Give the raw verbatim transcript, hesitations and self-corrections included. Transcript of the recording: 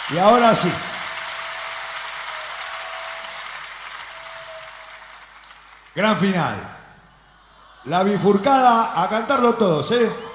Y ahora sí. Gran final. La bifurcada, a cantarlo todos, ¿eh?